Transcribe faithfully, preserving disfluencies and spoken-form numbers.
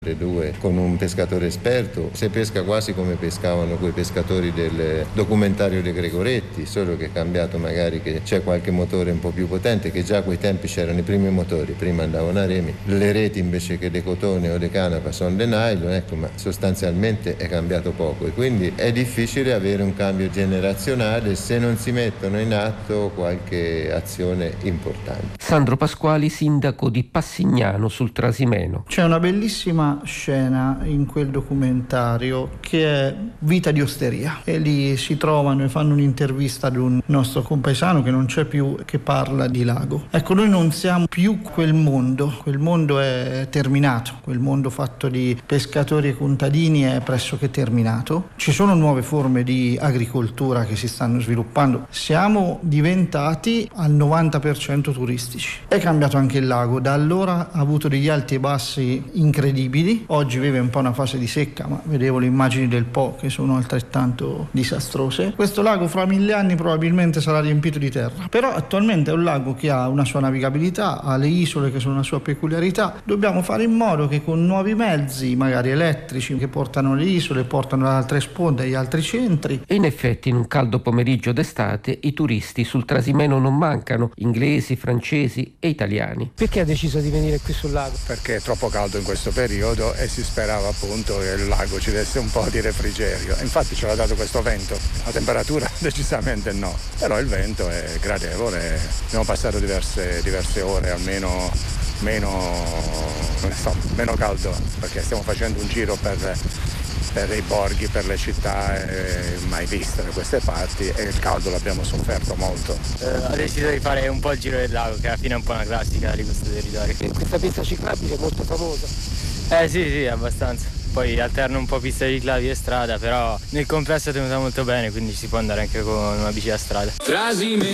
le due con un pescatore esperto, si pesca quasi come pescavano quei pescatori del documentario De Gregoretti, solo che è cambiato magari che c'è qualche motore un po' più potente, che già a quei tempi c'erano i primi motori, prima andavano a remi, le reti invece che de cotone o de canapa sono de nylon, ecco, ma sostanzialmente è cambiato poco e quindi è difficile avere un cambio generazionale se non si mettono in atto qualche azione importante. Sandro Pasquali, sindaco di Passignano sul Trasimeno. C'è una bellissima scena in quel documentario che è Vita di osteria, e lì si trovano e fanno un'intervista ad un nostro compaesano che non c'è più, che parla di lago. Ecco, noi non siamo più quel mondo, quel mondo è terminato, quel mondo fatto di pescatori e contadini è pressoché terminato. Ci sono nuove forme di agricoltura che si stanno sviluppando, siamo diventati al novanta per cento turistici. È cambiato anche il lago, da allora ha avuto degli alti e bassi incredibili. Oggi vive un po' una fase di secca, ma vedevo le immagini del Po che sono altrettanto disastrose. Questo lago fra mille anni probabilmente sarà riempito di terra, però attualmente è un lago che ha una sua navigabilità, ha le isole che sono una sua peculiarità. Dobbiamo fare in modo che con nuovi mezzi, magari elettrici, che portano le isole, portano ad altre sponde, agli altri centri. E in effetti in un caldo pomeriggio d'estate i turisti sul Trasimeno non mancano, inglesi, francesi e italiani. Perché ha deciso di venire qui sul lago? Perché è troppo caldo in questo periodo e si sperava appunto che il lago ci desse un po' di refrigerio. Infatti ce l'ha dato questo vento, la temperatura decisamente no, però il vento è gradevole, abbiamo passato diverse, diverse ore almeno meno, insomma, meno caldo, perché stiamo facendo un giro per, per i borghi, per le città eh, mai viste da queste parti, e il caldo l'abbiamo sofferto molto. Eh, ho deciso di fare un po' il giro del lago, che alla fine è un po' una classica di questo territorio. Questa pista ciclabile è molto famosa. Eh sì, sì, abbastanza. Poi alterno un po' pista di ciclavi e strada, però nel complesso è tenuta molto bene, quindi si può andare anche con una bici da strada.